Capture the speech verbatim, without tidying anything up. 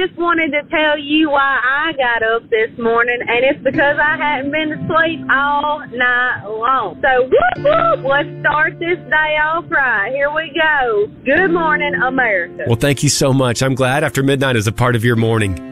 just wanted to tell you why I got up this morning, and it's because I hadn't been asleep all night long. So, whoop, whoop, let's start this day off right. Here we go. Good morning, America. Well, thank you so much. I'm glad After Midnight is a part of your morning.